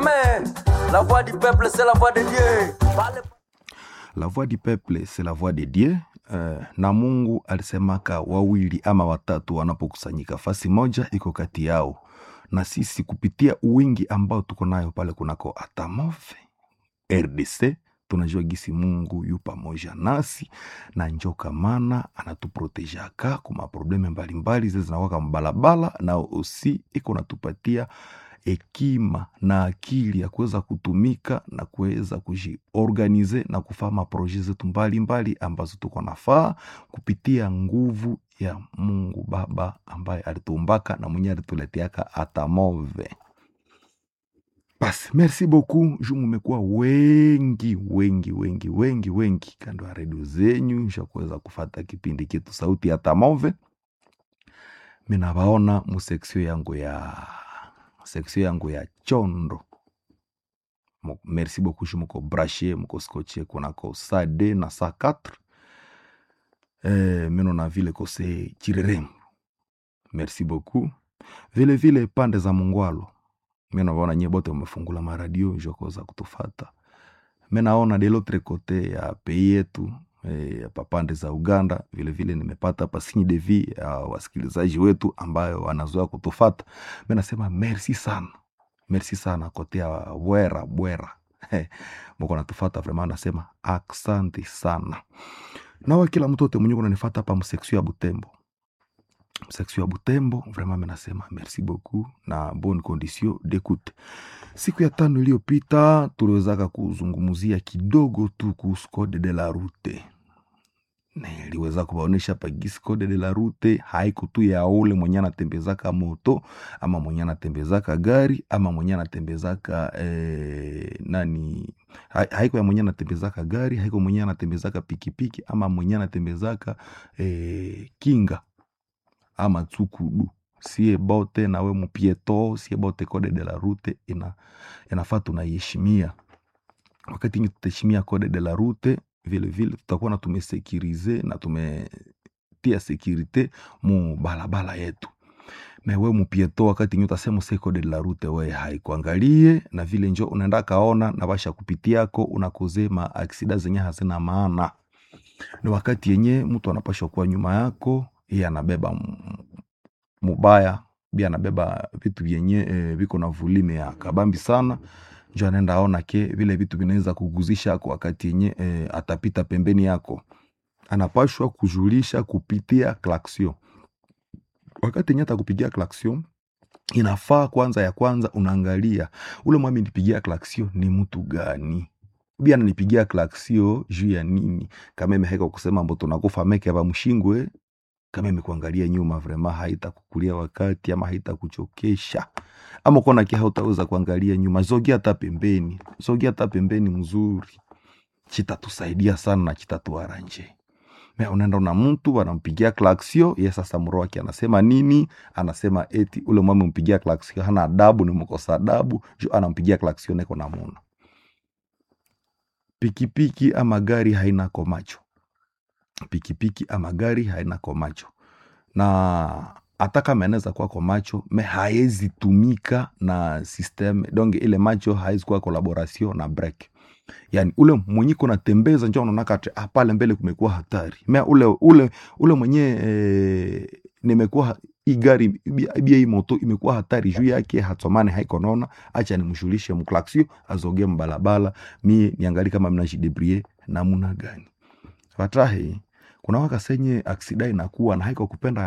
jamais. La voix du peuple, c'est la voix de Dieu. La voix du peuple, c'est la voix de Dieu. Na Mungu alisemaka wawili ama watatu wanapokusanyika fasi moja iko kati yao. Na sisi kupitia uwingi ambao tuko nayo pale kunako Atamove RDC, tunajua gisi Mungu yu pamoja nasi na njoka mana anatuprotejaka kuma probleme mbalimbali zinawaka mbalabala, na osi iko natupatia hekima na akili ya kuweza kutumika na kuweza kujiorganize na kufanya project zetu mbalimbali ambazo tuko nafaa kupitia nguvu ya Mungu Baba ambaye alitumbaka na mwenye alituleteaka Atamove. Basi, merci beaucoup. Mmekuwa wengi kando ya redio zenyu za kuweza kufuata kipindi chetu Sauti ya Atamove. Mina baona mu section yangu ya chondo. Merci beaucoup, mko brashe, mko scotché kunako sa 2 na sa 4. Meno na vile kose chireremu. Merci beaucoup. Vile pande za Mungwalo. Mimi naona nyebote umefungula maradio njoko za kutufata. Mimi naona de l'autre côté ya pays yetu papande za Uganda vile nimepata pasini de vie ya wasikilizaji wetu ambayo wanazoea kutufata. Mimi nasema merci sana kote ya bwera. Mko natufata vraiment, nasema asante sana. Na kila mtu wote mwenye unanifuata hapa mseksio ya Butembo. Vraiment menasema merci beaucoup na bonne condition d'écoute. Siku ya 5 iliyopita tuliwezaka kuzungumzia kidogo tu kuhusu code de la route. Niliweza kubaonesha pa gisi code de la route haiko tu ya ule mwenye anatembezaka moto ama mwenye anatembezaka gari ama mwenye anatembezaka haiko ya mwenye anatembezaka gari, haiko mwenye anatembezaka pikipiki ama mwenye anatembezaka kinga ama tsukudu. Sie bote na we mupieto, sie bote code de la route inafaa tunaiheshimia. Wakati ni tutaheshimia code de la route, vile tutakuwa na tumesekirize na tumetia securite mu balabala yetu. Na we mupieto, wakati ni utasema se code de la route we haikuangalie, na vile njo unaenda kaona na basha kupitiako unakozema aksida zenye hazina maana. Ni wakati yenye mtu anapaswa kuwa nyuma yako, yeye anabeba mubaya, bia anabeba vitu vyenye viko na volume ya kabambi sana, njo anaenda aona ke vile vitu vinaweza kuguzisha kwa wakati yenye atapita pembeni yako. Anapashwa kujulisha kupitia klaksio. Wakati yenye atakupigia klaksio, inafaa kwanza unaangalia ule mwami nipigia klaksio ni mtu gani. Bia ananipigia klaksio juu ya nini? Kama imeheka kusema mboto nakufa meke hapa mshingwe, kama imekuangalia nyuma vraiment haitakukulia wakati ama haitakuchokesha. Ama kona kia hautaweza kuangalia nyuma, zogia hata pembeni mzuri. Chitatusaidia sana na chitatuaranje. Mea unaenda na mtu wanampigia klaksio, ye sasa mro wake anasema nini? Anasema eti ule mwami mpigia klaksio hana adabu, ni mkosa adabu, juu anampigia klaksio neko na muna. Pikipiki ama gari haina komacho. Na ataka meneza kwa komacho, me haezi tumika na system, donge ile macho haezi kwa collaboration na brake. Yani ule mwenye kuna tembeza njoo unaona pale mbele kumekuwa hatari. Mea ule mwenye nimekuwa igari bia hii moto imekuwa hatari juu yake hatomane haiko naona, acha nimshulishe mklaksio azoge mbalabala, mie niangali kama mnajidebrier namuna gani. Fatahi kuna wakasenye aksida inakuwa na haiko kupenda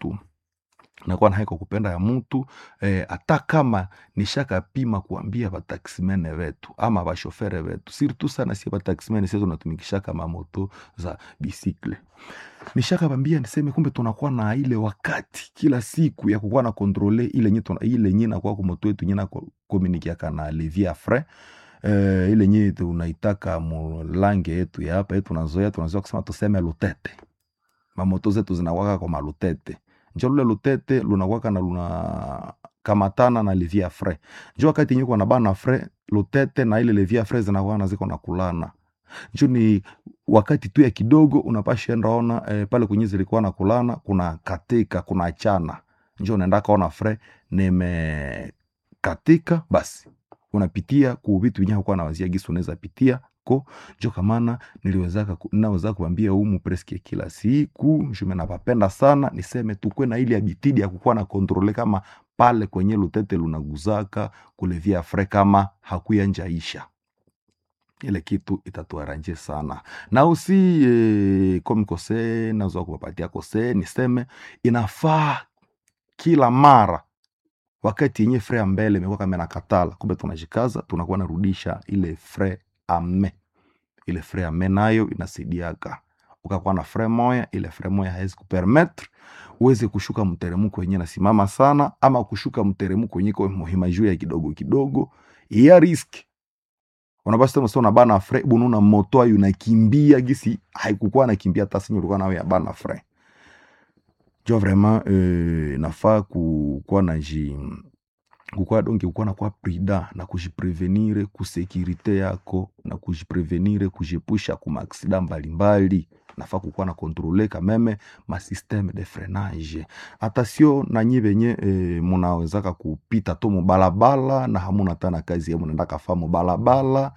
ya mtu, ata kama nishaka pima kuambia bataximene wetu ama bashofere wetu, surtout sana si bataximene sisi tunatumikisha kama moto za bisikle. Nishaka bambia niseme kumbe tunakuwa na ile wakati kila siku ya kukuwa na kontrole ile nyina kwa moto yetu nyina communique kana levier frais. Ile nye tunaitaka mulange yetu ya hapa yetu tunazoea kusema tuseme lutete. Mamoto zetu zinawaka kwa malutete. Njo lule lutete lunawaka na luna kamatana na levier frais. Njo wakati nyuko na bana frais, lutete na ile levier frais zinawaka na ziko na kulana. Njo ni wakati tu ya kidogo unapasha enda ona pale kwenye zilikuwa na kulana kuna katika kuna achana. Njo unaenda kaona frais nime katika basi unapitia ku vitu vinyaho kwa nawazia gisi unaweza pitia ko njo kamana naweza kuambia umu preske kila siku jume napapenda sana niseme tukwe na ili abitidi ya kukuwa na kontrole kama pale kwenye lutete lunaguzaka kulevia fre kama hakuya njaisha ile kitu itatuaranje sana na usi komi kose naweza kupapatia kose niseme inafaa kila mara wakati yenye fre ya mbele imekuwa kama nakatala kumbe tunajikaza tunakuwa narudisha ile fre ame ile fre ame nayo inasaidiaka ukakuwa na fre moya ile fre moya haiwezi kupermettre uweze kushuka mteremko wenyewe nasimama sana ama kushuka mteremko wenyewe kwa muhimu juu ya kidogo kidogo ya risk unabasi tena sio na bana fre bununa moto ayo nakimbia gisi haikukuwa nakimbia hata sinyo ulikuwa nawe ya bana fre jo vraiment nafaa kukuwa na kukuwa donge kukuwa na kwa prida na kujiprevenire kusekirite yako na kujiprevenire kujepusha kuma aksida mbalimbali nafaa kukuwa na kontrole kameme ma systeme de freinage atasio na nyi benye munawezaka kupita to mubalabala na hamuna tana kazi ya munaenda kafa mubalabala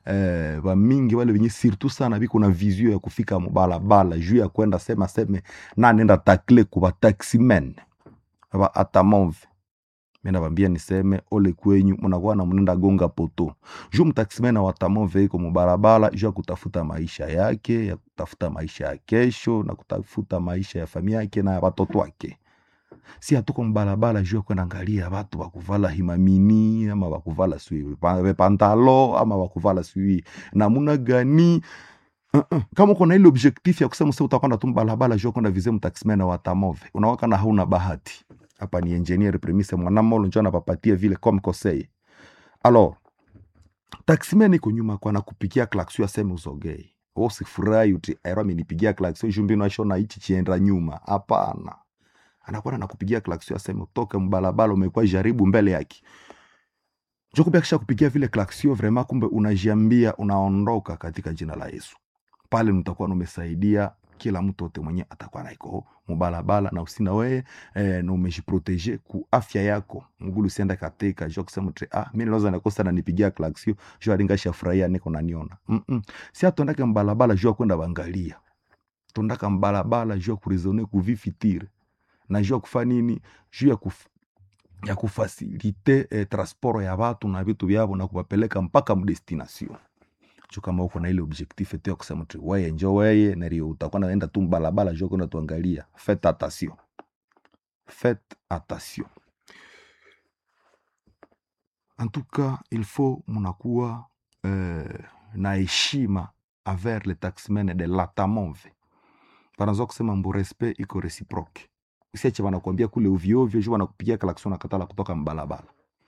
ba mingi wale benye surtout sana biko na vision ya kufika mubalabala juu ya kwenda seme na nenda takle kuba taximen ba atamove mena bambia niseme ole kwenyu mnakuwa na mnenda gonga poto juu mtaksimena watamove iko mubarabara juu ya kutafuta maisha yake ya kutafuta maisha ya kesho na kutafuta maisha ya familia yake na ya watoto wake si hatuko mubarabara juu ya kwenda angalia watu wakuvala himamini ama wakuvala sui pantalo ama wakuvala sui namuna gani kama uko na ile objectif ya kusema sasa utakwenda tu mubarabara juu ya kwenda vize mtaksimena watamove unawaka na hauna bahati hapa ni engineer premise mwanamolo njoo anapapatia vile comme conseil alors taximen iko nyuma kwa nakupigia klaxio aseme uzogei usifurahi uti aero amenipigia klaxio jumbi na shona hichi chienda nyuma hapana anakuwa anakupigia klaxio aseme utoke mbalabala umekuwa jaribu mbele yake njoo kubia kisha kupigia vile klaxio vraiment kumbe unajiambia unaondoka katika jina la Yesu pale mtakuwa umesaidia kila mtu wote mwenye atakuwa naiko mubalabala na usina wewe na umejiproteger ku afya yako ngulu sienda katika jo kusema mimi naweza nakosa na nipigia klaxio jo alingasha furahia niko naniona si atondaka mbalabala jo kwenda bangalia tondaka mbalabala jo kurizone kuvifitire na jo kufanya nini jo ya kufasilite transport ya watu na vitu vyao na kuwapeleka mpaka destination kama uko na ile objectif eti ya kusema tu wewe njoo wewe na rio utakuwa naenda tu mbalabala njoo kwenda tuangalia faites attention en tout cas il faut munakuwa na heshima envers les taxmen de l'atamove panazo kusema mbo respect iko reciproque usiache wanakuambia kule ovyo ovyo juu wanakupigia klaxon na katala kutoka mbalabala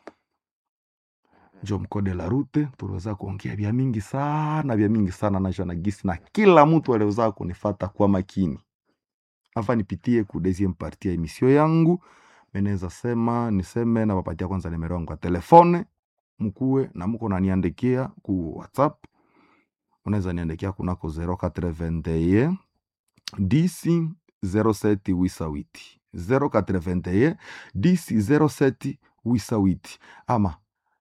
jo mkode la route tuliweza kuongea vya mingi sana na jana gisi na kila mtu aliweza kunifuata kwa makini hapa nipitie ku deuxième partie ya emission yangu meneza niseme na wapatia kwanza nimero yangu ya telefone mkuwe na mko naniandikia ku WhatsApp unaweza niandikia kunako 081 10 07 808 081 10 07 808 ama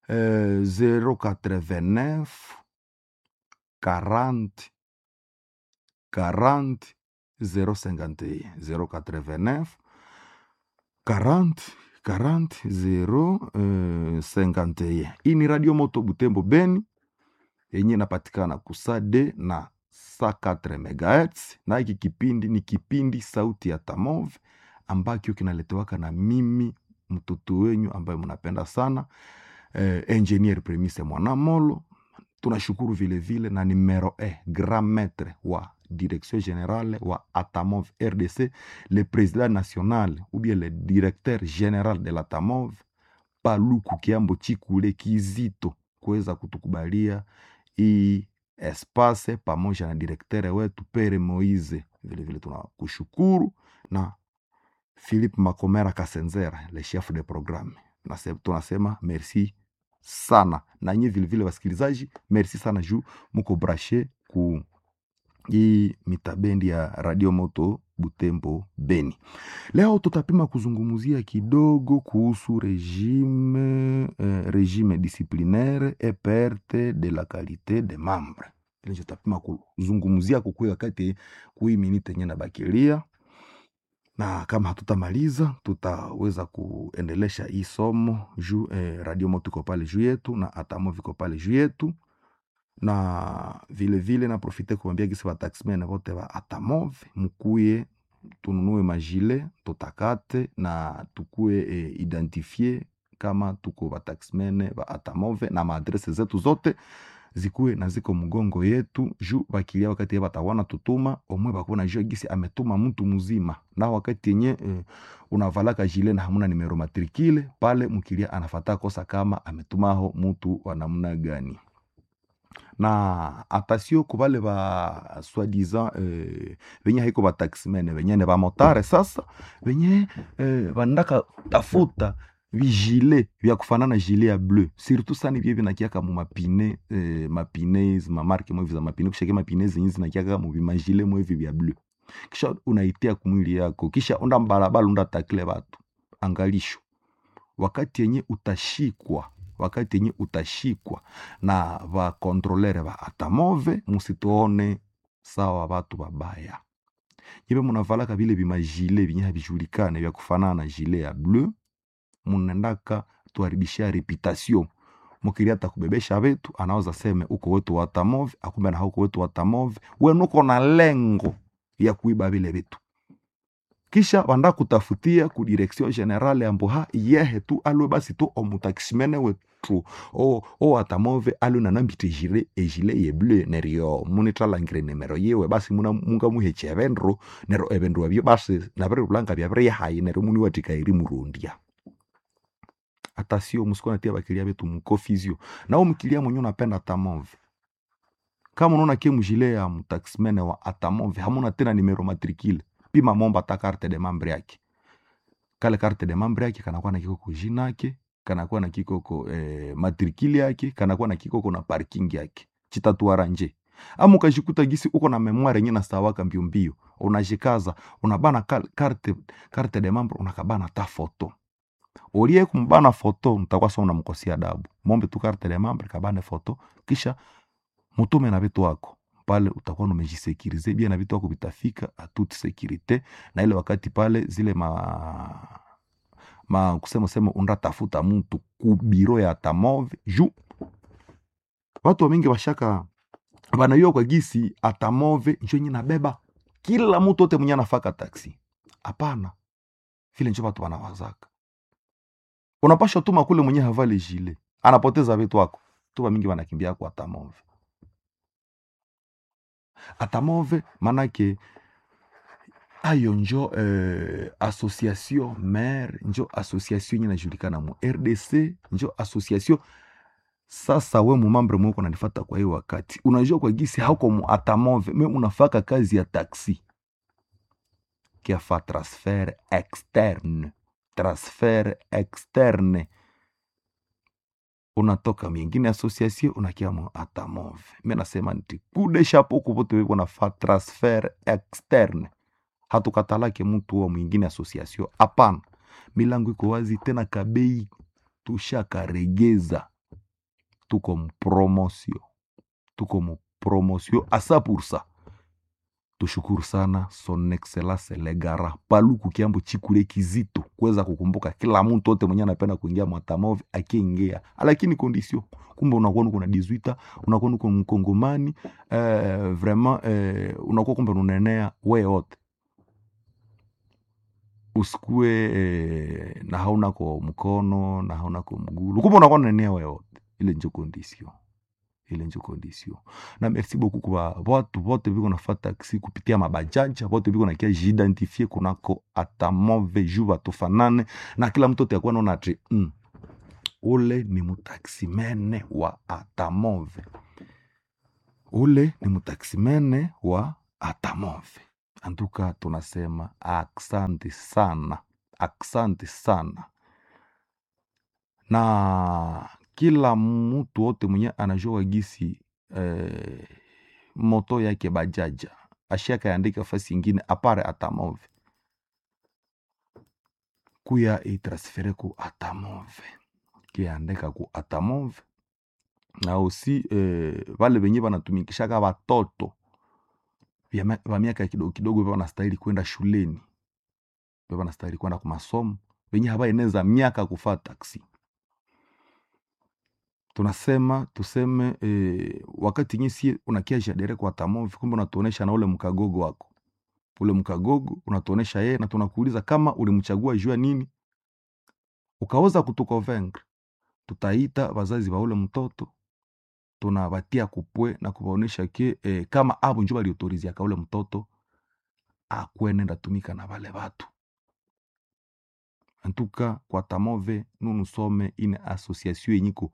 089 40 051 089 40 051. Hii ni Radio Moto Butembo Beni yenye inapatikana kusade na 104 MHz na hiki kipindi ni kipindi Sauti ya Tamove ambacho kinaletewaka na mimi mtoto wenyu ambaye mnapenda sana engineer premise mwanamolo. Tunashukuru vile vile na numero grand maître wa direction générale wa Atamov RDC, le président national ou bien le directeur général de l'Atamov Paluku Kiambo Chikule Kizito kuweza kutukubalia hii espace pamoja na directeur wetu Pere Moize. Vile vile tunakushukuru na Philippe Makomera Kasenzera le chef de programme. Na tunasema merci sana na nyinyi vile vile wasikilizaji merci sana juu mko brashe ku hii mitabendi ya Radio Moto Butembo Beni. Leo tutapima kuzungumzia kidogo kuhusu regime disciplinaire et perte de la qualité des membres. Ile tutapima kuzungumzia kwa wakati kui minute yenye na bakilia, na kama hatutamaliza tutaweza kuendelesha hii somo juu Radio Moto iko pale juu yetu na Atamove iko pale juu yetu, na vile vile na profite kuambia gisi wa taxmen wote wa Atamove mkuye tununue majile tutakate na tukue identifie kama tuko wa taxmen wa Atamove, na maadrese zetu zote zikuwe na ziko mgongo yetu juu bakilia wakati batawana tutuma omwe bakona juu gisi ametuma mtu mzima, na wakati yenye unavalaka jile na hamuna numero matrikile pale mkilia anafata kosa kama ametumaho mtu wa namna gani. Na atasio kubale ba soi-disant venye haiko ba taximene venye ne ba motare sasa venye bandaka tafuta vigile vya kufanana gilet ya bleu surtout sana vile vinakiaka mu mapine mapinez ma marque mwe vya mapine kushike mapinez nyingi zinakiaka mu vimagile mwe vya bleu, kisha unaitia kumwili yako, kisha unda mbalabala unda takle watu. Angalisho wakati yenye utashikwa na va kontrolere va Atamove, musituone sawa watu babaya. Nyibe munavalaka vile vimajile vinye havijulikane vya kufanana na gilet ya bleu, munendaka tuharibishia reputation. Mukiria takubebesha vetu anaweza seme uko wetu wa Atamove, akumbe na hauko wetu wa Atamove, we nuko na lengo ya kuiba vile vitu. Kisha wanda kutafutia ku direction generale amboha yehe tu alwe basi tu omutaximene wetu o Atamove alwe na nambite gilet ye bleu nerio munitala ngire numero yewe basi munga muheche evendro nero evendro byo basi na bere blanka bya bere hayi nero muni watika iri murundia. Atasio musikona tia bakilia betu mkofizio na umkilia mwenye unapenda Atamove. Kama unaona ke mujile ya mutaximene wa Atamove hamuna tena numero matrikile, pima momba ta carte de membre yake. Kale carte de membre yake kanakuwa na kikoko jina yake, kanakuwa na kikoko matrikili yake, kanakuwa na kikoko na parking yake. Chitatuara nje. Amu kajikuta gisi uko na memoire yenye na sawaka mbio mbio, unajikaza, unabana carte de membre, unakabana ta foto. Olie kumbana foto, mtakuwa sawa unamkosia adabu. Mombe tu carte de membre, kabane foto, kisha mutume na vitu wako. Pale utakuwa umejisekirize bia na vitu wako vitafika a toute sécurité, na ile wakati pale zile kusema unda tafuta mtu ku biro ya Atamove juu watu wengi washaka wanayua kwa gisi Atamove njo nyina nabeba kila mtu wote mwenye anafaka taxi. Hapana, vile njo watu wanawazaka. Unapasha tuma kule mwenye havali gilet anapoteza vitu wako, tu mingi wanakimbia kwa Atamove. Atamove manake ayo njo association mère, njo association nyina julikana mu RDC, njo association. Sasa we mumambre mweko nanifata kwa hiyo wakati unajua kwa gisi hauko mu Atamove me unafaka kazi ya taxi kia fa transfert externe, unatoka mingine association unakia mu Atamove. Mimi nasema nti kude chapeau kupote wewe unafa transfert externe, hatukatalake mtu wa mwingine association. Hapana, milango iko wazi tena, kabei tushakaregeza. Tuko promotion asa pursa. Tushukuru sana son excellence Legara Paluku Kiambo Chikule Kizito kuweza kukumbuka kila mtu wote mwenye anapenda kuingia mu Atamove akiingia, lakini condition kumbe unakuwa uko na 18, unakuwa uko mkongomani vraiment unakuwa kumbe unenea wewe wote, usikue na hauna kwa mkono na hauna kwa mguu, kumbe unakuwa unenea wewe wote. Ile ndio condition. Na merci beaucoup kwa watu wote biko nafuata taxi kupitia mabajaja, wote biko nakia jidentifie kunako Atamove juba tufanane na kila mtu yote akuwa naona ati ule ni mutaximene wa Atamove. Ule ni mutaximene wa Atamove. Antuka tunasema asante sana. Na kila mtu wote mwenye anajua gisi moto yake bajaja ashaka yaandika fasi ingine apare atamove kuya itransfere ku atamove kiandika ku atamove na aussi vale venye vanatumikishaka watoto wa miaka kidogo kidogo wanastahili kwenda shuleni, wanastahili kwenda kwa masomo, venye hawaeneza miaka kufaa taksi. Tunasema tuseme wakati nyisi unakiaja dere kwa atamove, kumbe unatuonesha na ule mkagogo wako. Ule mkagogo unatuonesha yeye na tunakuuliza kama ulimchagua jua nini. Ukaweza kutukonvaincre, tutaita wazazi wa ule mtoto, tunabatia kupwe na kubaonesha ke kama abo njo baliautorizia ka ule mtoto akwenda tumika na wale watu. En tout cas, kwa atamove nous sommes une association yenyiko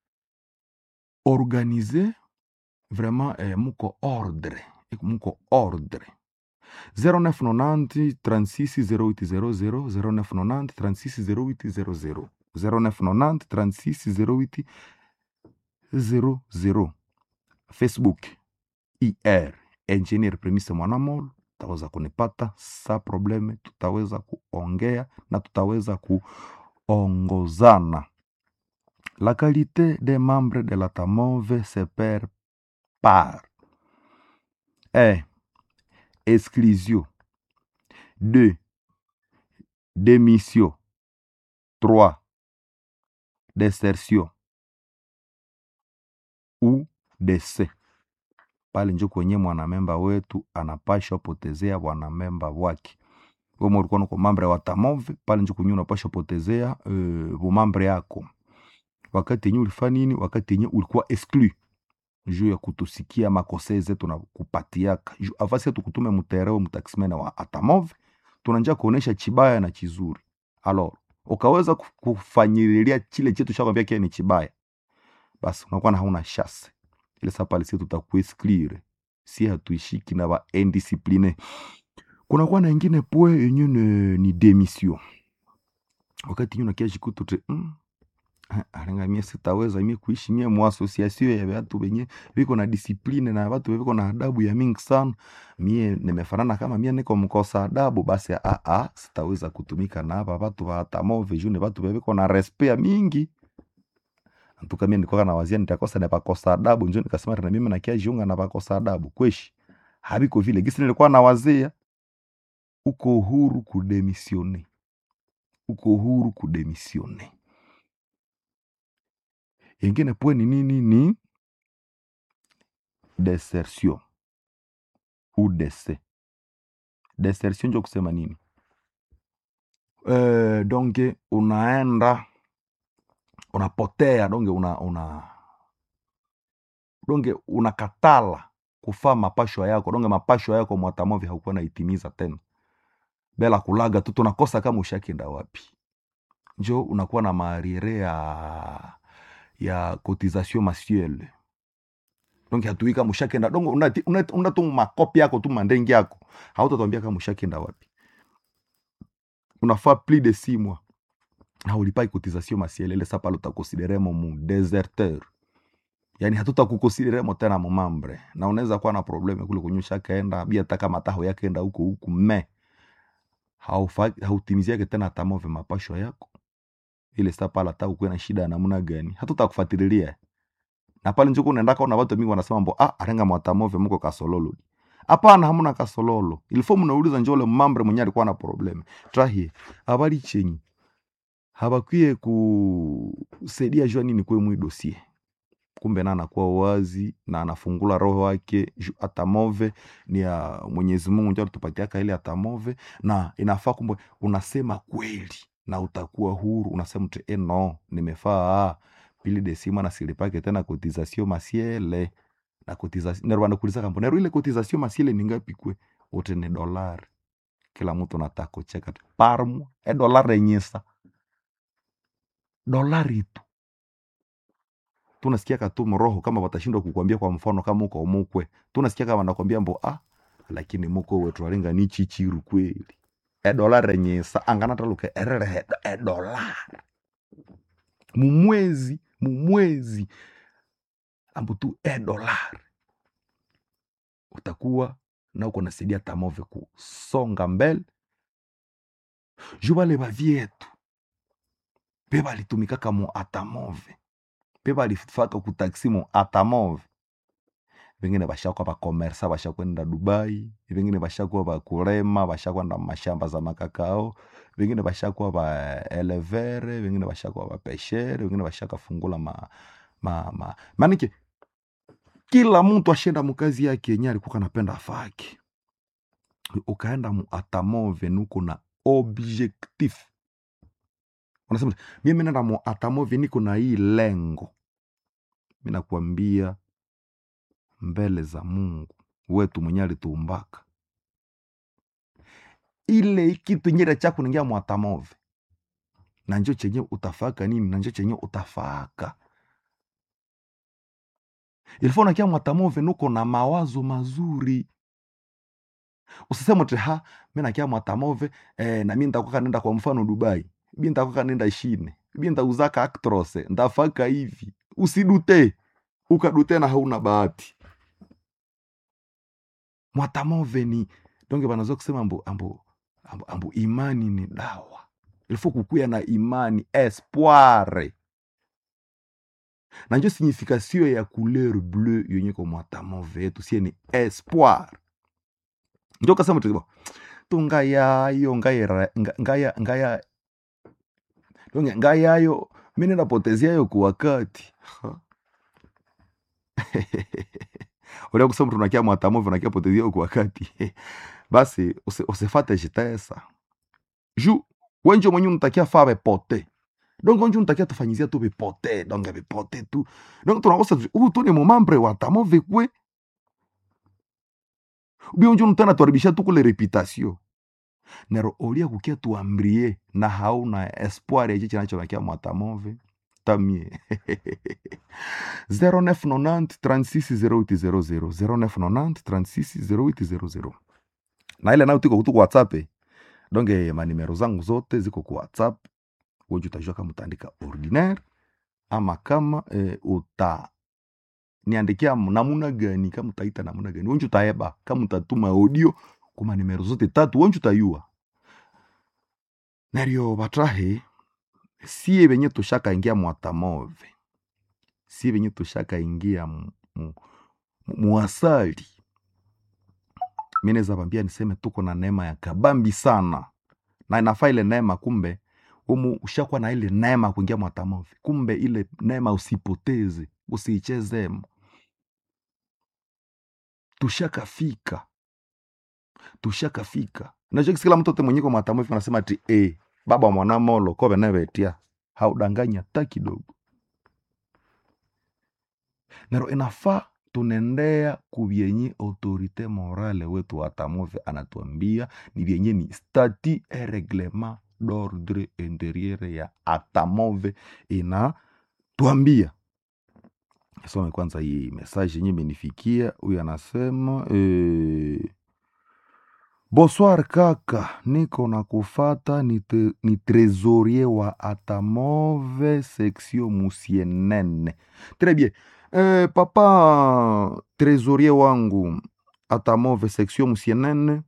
organisée vraiment muko ordre 0990 36 0800 0990 36 0800 0990 36 0800. Facebook IR Engineer Premise Mwanamolo, tutaweza kunipata sa probleme, tutaweza kuongea na tutaweza kuongozana. La qualité des membres de la TAMOVE se perd par 1. Exclusion. 2. Démission. 3. Desertion ou décès. Pale njo kwenye mwanamemba wetu anapasha potezea wanamemba wake. Wewe ulikuwa uko mambre wa TAMOVE, pale njo kwenye unapasha potezea mambre yako. Wakati yenye ulifanya nini? Wakati yenye ulikuwa exclu juu ya kutusikia makosa zetu na kupatiaka. Afasi tukutume mtereo mtaximena wa atamove, tunanja kuonesha chibaya na chizuri. Alors, ukaweza kufanyililia chile chetu chakwambia kia ni chibaya, basi unakuwa na hauna chance. Ile sasa pale sisi tutakuexclure. Si hatuishiki na ba indiscipline. Kuna kwa na ingine poe yenye ni démission. Wakati yenye unakia jikutu te arenga mie sitaweza mie kuishi mie mu association ya watu wenye wiko na discipline na watu wiko na adabu ya mingi sana. Mie nimefanana kama mie niko mkosa adabu, basi sitaweza kutumika na hapa watu wa atamove juu watu wiko na respect mingi. Antuka mie niko na wazia nitakosa na pakosa adabu, njoo nikasema na mimi nakia jiunga na pakosa adabu. Kweshi habiko vile gisi nilikuwa na wazia. Uko huru kudemisione. Uko huru kudemisione. Ingine poe ni nini? Ni desertion ou décès. Desertion njo kusema nini? Donc unaenda unapotea, donc unakatala kufaa mapasho yako, donc mapasho yako mwatamovi haukuwa na itimiza tena. Bela kulaga tu tunakosa kama ushakienda wapi. Njo unakuwa na mariere ya cotisation mensuelle. Donc hatuika mushakenda, donc unatu makopi yako tu mandengi yako, hautatuambia kama mushakenda wapi. Unafaa plus de 6 mois na ulipai cotisation mensuelle, ile sapa utakonsideremo mu déserteur. Yani hatutakukonsideremo tena mu membre, na unaweza kuwa na probleme kule kunyusha kaenda bia taka mataho yake enda huko me hautimiziake tena tamove mapasho yako. Ile sapa la taka kuwa na shida namna gani, hatutakufuatilia. Na pale njoko unaenda kwa watu mingi wanasema mbo arenga mwatamove mko kasololo. Hapana, hamuna kasololo. Ilifo mnauliza njole mambre mwenye alikuwa na probleme. Trahi habari chenyi habakwiye kusaidia jua nini kwa mwi dossier. Kumbe na anakuwa wazi na anafungula roho wake. Atamove ni ya Mwenyezi Mungu ndio alitupatia ile atamove, na inafaa kumbe unasema kweli na utakuwa huru. Unasema tu no nimefaa pili desima na silipake tena cotisation mensuelle. Na cotisation nero wanakuuliza kampo nero ile cotisation mensuelle ni ngapi kwe? Wote ni $. Kila mtu anataka cheka par mois $. Renyesa $. Tu tunasikia katu roho kama watashindwa kukuambia. Kwa mfano kama uko mukwe, tunasikia kama wanakuambia mbo lakini muko wetu alinga ni chichiru kweli. $. Renyesa angana taluke $. Mumwezi ambu tu $. utakuwa na uko nasaidia Tamove kusonga mbele. Juu bale bavyetu pe balitumikaka mu Atamove, pe balifaka kutaksi mu Atamove. Vengine bashakuwa bakomersa, bashakwenda Dubai, vengine bashakuwa bakurema, bashakwenda mashamba za makakao, vengine bashakuwa ba elevere, vengine bashakuwa ba peshere, vengine bashakafungula manike kila mtu ashenda mukazi yake yenye alikuwa anapenda afake. Ukaenda mu Atamove nuko na objectif. Unasema mimi nenda mu Atamove niko na hii lengo. Mimi nakwambia mbele za Mungu wetu mwenye alituumbaka, ile kitu nyere chako ningia mu Atamove na njo chenye utafaka nini, na njo chenye utafaka. Ilifo nakia mu Atamove nuko na mawazo mazuri. Usisema ati mimi nakia mu Atamove na mimi nitakuwa nenda kwa mfano Dubai, mimi nitakuwa nenda Chine, mimi nitauzaka actrose, ndafaka hivi. Usidute, ukadute na hauna bahati. Mu Atamove ni donge banazo kusema ambu imani ni dawa. Ilifo kukuya na imani, espoir. Na njo signification ya couleur bleu yenye kwa mu Atamove yetu sie ni espoir. Njo kasema tukiba tungaya yo ngaya yo mimi napotezea yo kwa wakati. Ule kusema tunakia mu Atamove nakia potezea yo kwa wakati. Basi usifate jitesa. Ju wenjo mwenye unatakia fabe pote. Donc wenjo unatakia tufanyizia tu bepote, donc bepote tu. Donc tunakosa tu ni membre wa Atamove kwe. Ubio wenjo unatana tuaribisha tu kule reputation. Nero olia kukia tuambrie na hauna espoir ya jicho nacho nakia mu Atamove. Tamie 0990 360800 0990 360800. Na ile nayo tiko kutu kwa WhatsApp. Donge manimero zangu zote ziko kwa WhatsApp. Wewe utajua kama utaandika ordinaire ama kama niandikia namuna gani, kama utaita namuna gani. Wewe utaeba kama utatuma audio kwa manimero zote tatu, wewe utayua. Nario batrahe sie benye tushaka ingia mu Atamove. Sie benye tushaka ingia mu asali. Mimi naweza bambia niseme tuko na neema ya kabambi sana. Na inafaa ile neema kumbe ushakuwa na ile neema kuingia mu Atamove. Kumbe ile neema usipoteze, usiicheze. Tushakafika. Najua kila mtu yote mwenye kwa mu Atamove anasema ati baba mwana molo kobe na betia. Haudanganya hata kidogo. Nero inafaa tunendea kubyenye autorite morale wetu wa Atamove anatuambia ni byenye ni statut et règlement d'ordre intérieur ya Atamove inatuambia. Soma kwanza hii message yenye imenifikia. Huyu anasema bonsoir kaka, niko na kufata ni trésorier wa Atamove section Musienene. Très bien. Papa trésorier wangu Atamove section Musienene,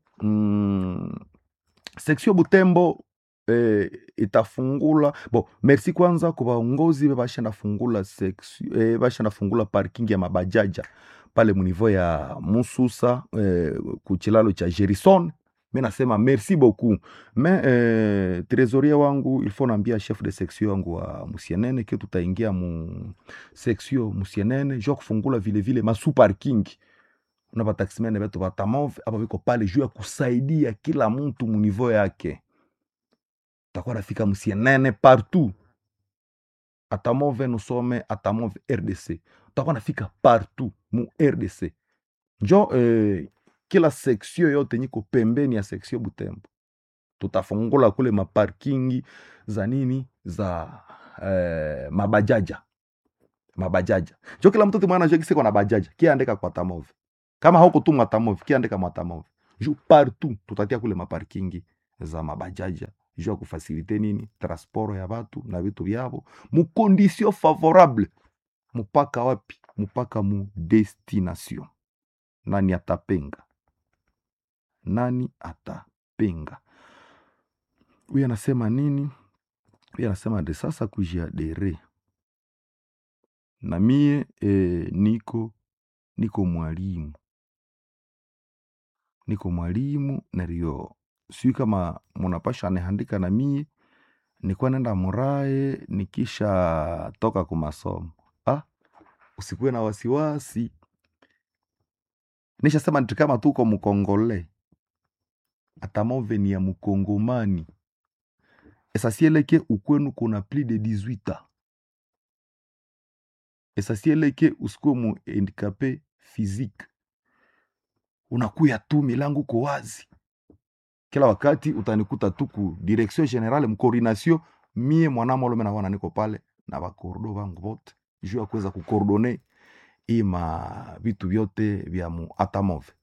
section Butembo itafungula. Bon, merci kwanza kwa baongozi bashana fungula section bashana fungula parking ya mabajaja pale mu niveau ya Mususa kuchilalo cha Jerison. Mimi nasema merci beaucoup. Mais trésorier wangu il faut naambia chef de section wangu wa Musienene que tutaingia mu section Musienene jo kufungula vile masu parking. Una ba taximene betu ba Atamove aba biko pale juu ya kusaidia kila mtu mu niveau yake. Takuwa nafika Musienene partout. Atamove nous sommes Atamove RDC. Takuwa nafika partout mu RDC. Njo kila section yote niko pembeni ya section Butembo. Tutafungula kule maparkingi za nini za mabajaja. Njo kila mtu mwana jeki siko na bajaja. Kiandika kwa Atamove. Kama hauko tu mu Atamove, kiandika mu Atamove. Njo partout tutatia kule maparkingi za mabajaja. Njo kufasilite nini transport ya watu na vitu vyao mu condition favorable. Mupaka wapi? Mupaka mu destination. nani atapinga? Nani atapinga? Huyu anasema nini? Huyu anasema de sasa kujiadere na mie niko mwalimu, nario sijui kama munapasha anihandika na mie nikuwa nenda murae nikisha toka kumasomo. Usikuwe na wasiwasi, nishasema niti kama tuko mukongole, Atamove ni ya mukongomani. Esasieleke ukwenu kuna plus de 18 ans. Esasieleke usikuwe mu handicapé physique, unakuya tu milangu ko wazi. Kila wakati utanikuta tuku direction generale mkoordination, mie mwanamolome na wana niko pale na bakordo bangu bote juu ya kuweza kukordone ima vitu vyote vya mu Atamove.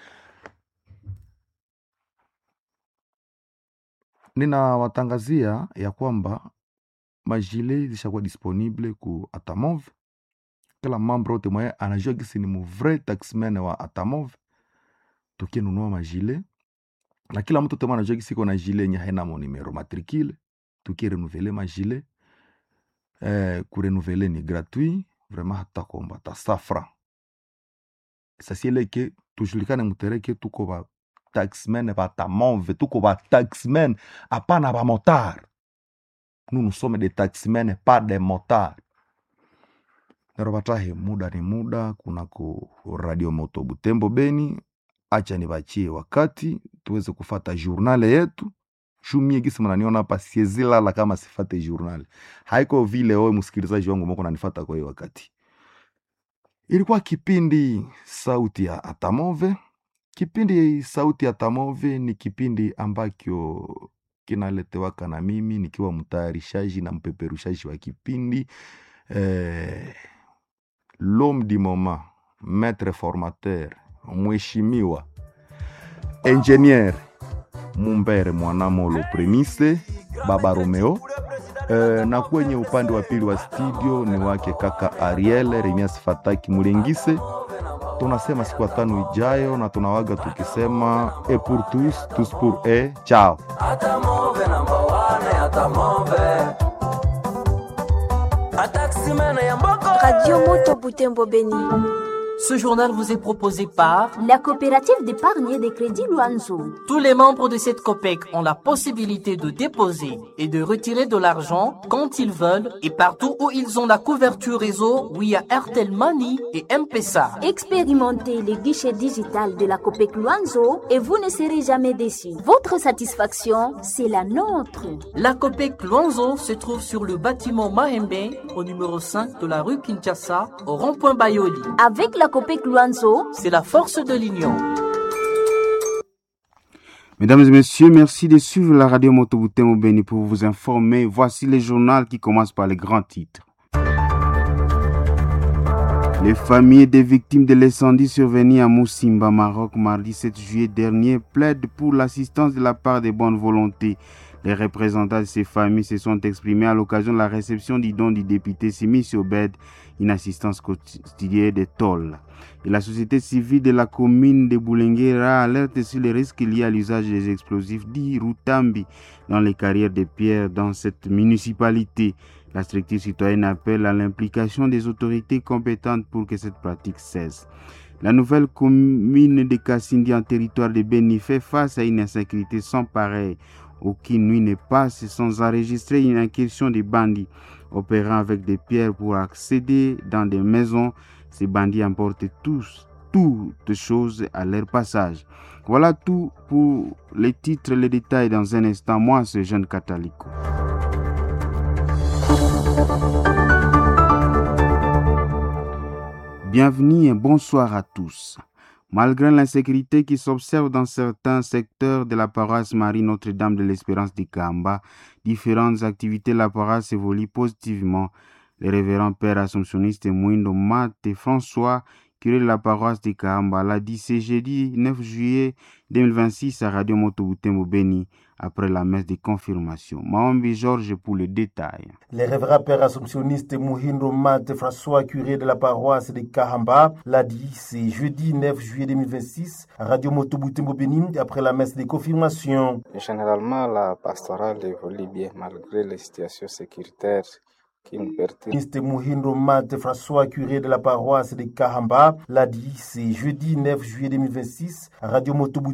Nina watangazia ya kwamba majile zishakuwa disponible ku Atamove. Kila membre wote mwenye anajua gisi ni mu vrai taxman wa Atamove, tukienunua majile. Na kila mtu temo anajua gisi kuna jile yenye haina mo numero matricule, tukirenouveler majile. Kurenouveler ni gratuit, vraiment hata komba ta 100 francs. Sasieleke tujulikane mutereke tuko ba taxmen ba Atamove, tuko ba taxmen apana ba motard. Nous sommes des taxmen, pas des motards. Nerobatahe muda ni muda kunako Radio Moto Butembo Beni. Acha nibachie wakati tuweze kufata journale yetu. Shumie gisi mnaniona hapa siezila la kama sifate journale. Haiko vile wewe msikilizaji wangu mko unanifata kwa hiyo wakati. Ilikuwa kipindi Sauti ya Atamove. Kipindi Sauti ya Atamove ni kipindi ambacho kinaletewaka na mimi nikiwa mtayarishaji na mpeperushaji wa kipindi, l'homme du moment, maître formateur, mheshimiwa ingénieur Mumbere Mwanamolo Premise Baba Romeo. Na kwenye upande wa pili wa studio ni wake kaka Ariel Remias Fataki Mulengise. Tunasema siku ya 5 ijayo na tunawaga tukisema et pour tous, tous pour eux. Ciao. Atamove number 1, Atamove. Ataximene ya mboko. Radio Moto Butembo Beni. Ce journal vous est proposé par la coopérative d'épargne et de crédit Luanzo. Tous les membres de cette COPEC ont la possibilité de déposer et de retirer de l'argent quand ils veulent et partout où ils ont la couverture réseau via Airtel Money et M-Pesa. Expérimentez les guichets digital de la COPEC Luanzo et vous ne serez jamais déçus. Votre satisfaction, c'est la nôtre. La COPEC Luanzo se trouve sur le bâtiment Mahembe au numéro 5 de la rue Kinshasa au rond-point Bayoli. Avec la COPEC Luanzo, c'est la force de l'union. Mesdames et messieurs, merci de suivre la radio Moto Butembo Beni pour vous informer. Voici le journal qui commence par les grands titres. Les familles des victimes de l'incendie survenu à Moussimba, Maroc, mardi 7 juillet dernier, plaident pour l'assistance de la part des bonnes volontés. Les représentants de ces familles se sont exprimés à l'occasion de la réception du don du député Simi Siobed, une assistance quotidienne des tôles. Et la société civile de la commune de Boulenguera alerte sur les risques liés à l'usage des explosifs dits Rutambi dans les carrières de pierre dans cette municipalité. La structure citoyenne appelle à l'implication des autorités compétentes pour que cette pratique cesse. La nouvelle commune de Kassindi en territoire de Beni fait face à une insécurité sans pareil. Aucune nuit ne passe sans enregistrer une incursion de bandits opérant avec des pierres pour accéder dans des maisons. Ces bandits emportent toutes choses à leur passage. Voilà tout pour les titres, les détails dans un instant. Moi, c'est Jeune Catalico. Bienvenue et bonsoir à tous. Malgré l'insécurité qui s'observe dans certains secteurs de la paroisse Marie Notre-Dame de l'Espérance de Kamba, différentes activités de la paroisse évoluent positivement. Le révérend père assomptionniste Mouindo Mat et François, curé de la paroisse de Kahamba, l'a dit ce jeudi 9 juillet 2026 à Radio Moto Butembo Beni, après la messe de confirmation. Maombi Georges pour le détail. Le révérend père assomptionniste Muhindo Mate François, curé de la paroisse de Kahamba, l'a dit ce jeudi 9 juillet 2026 à Radio Moto Butembo Beni, après la messe de confirmation. Généralement, la pastorale évolue bien malgré les situations sécuritaires. Mr. Muhindo Mate François, curé de la paroisse de Kahamba, l'a dit ce jeudi 9 juillet 2026 à Radio Moto